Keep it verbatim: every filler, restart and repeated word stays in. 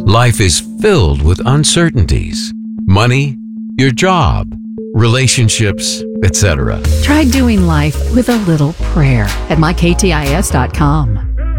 Life is filled with uncertainties. Money, your job, relationships, et cetera. Try doing life with a little prayer at my k t i s dot com.